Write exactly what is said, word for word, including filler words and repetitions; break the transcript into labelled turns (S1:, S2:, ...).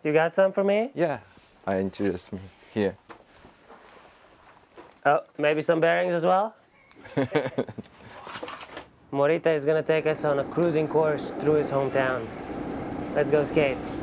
S1: You got some for me?
S2: Yeah, I introduced me here.
S1: Oh, maybe some bearings as well? Morita is gonna take us on a cruising course through his hometown. Let's go skate.